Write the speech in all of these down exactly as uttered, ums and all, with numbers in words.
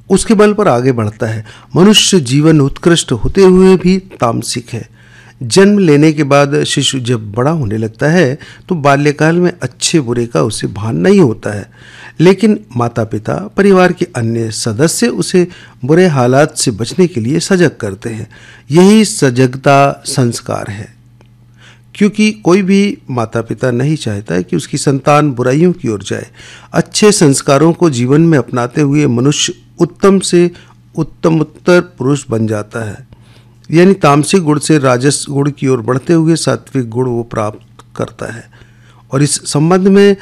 उसके बल पर आगे बढ़ता है। मनुष्य जीवन उत्कृष्ट होते हुए भी तामसिक है। जन्म लेने के बाद शिशु जब बड़ा होने लगता है तो बाल्यकाल में अच्छे बुरे का उसे भान नहीं होता है, लेकिन माता पिता परिवार के अन्य सदस्य उसे बुरे हालात से बचने के लिए सजग करते हैं। यही सजगता संस्कार है, क्योंकि कोई भी माता पिता नहीं चाहता है कि उसकी संतान बुराइयों की ओर जाए। अच्छे संस्कारों को जीवन में अपनाते हुए मनुष्य उत्तम से उत्तमोत्तर पुरुष बन जाता है, यानी तामसिक गुण से राजस गुण की ओर बढ़ते हुए सात्विक गुण वो प्राप्त करता है। और इस संबंध में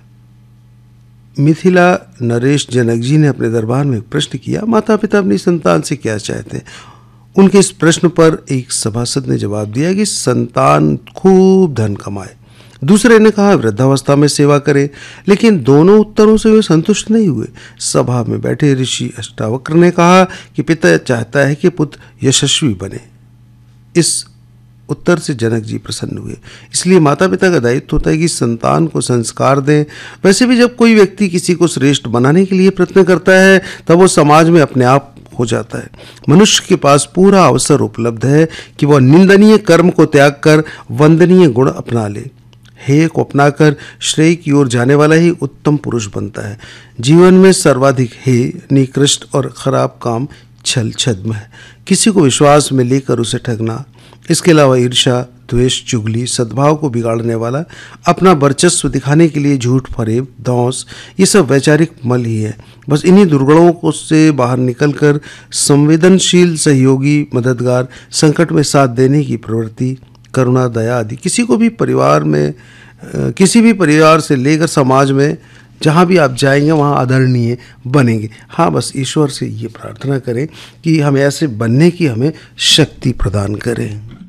मिथिला नरेश जनक जी ने अपने दरबार में एक प्रश्न किया, माता पिता अपनी संतान से क्या चाहते हैं। उनके इस प्रश्न पर एक सभासद ने जवाब दिया कि संतान खूब धन कमाए। दूसरे ने कहा वृद्धावस्था में सेवा करे, लेकिन दोनों उत्तरों से वे संतुष्ट नहीं हुए। सभा में बैठे ऋषि अष्टावक्र ने कहा कि पिता चाहता है कि पुत्र यशस्वी बने। इस उत्तर से जनक जी प्रसन्न हुए। इसलिए माता पिता का दायित्व होता है कि संतान को संस्कार दें। वैसे भी जब कोई व्यक्ति किसी को श्रेष्ठ बनाने के लिए प्रयत्न करता है तब वो समाज में अपने आप हो जाता है। मनुष्य के पास पूरा अवसर उपलब्ध है कि वह निंदनीय कर्म को त्याग कर वंदनीय गुण अपना ले। हेय को अपनाकर श्रेय की ओर जाने वाला ही उत्तम पुरुष बनता है। जीवन में सर्वाधिक हेय, निकृष्ट और खराब काम छल छद्म है। किसी को विश्वास में लेकर उसे ठगना, इसके अलावा ईर्ष्या, द्वेष, चुगली, सद्भाव को बिगाड़ने वाला, अपना वर्चस्व दिखाने के लिए झूठ, फरेब, दौंस, ये सब वैचारिक मल ही है। बस इन्हीं दुर्गुणों को से बाहर निकलकर संवेदनशील, सहयोगी, मददगार, संकट में साथ देने की प्रवृत्ति, करुणा, दया आदि किसी को भी परिवार में, किसी भी परिवार से लेकर समाज में जहाँ भी आप जाएंगे वहाँ आदरणीय बनेंगे। हाँ, बस ईश्वर से ये प्रार्थना करें कि हम ऐसे बनने की हमें शक्ति प्रदान करें।